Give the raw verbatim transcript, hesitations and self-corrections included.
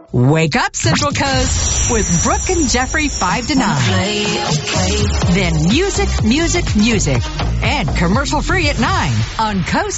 Wake up, Central Coast, with Brooke and Jeffrey five to nine. Okay, okay. Then music, music, music. And commercial free at nine on Coast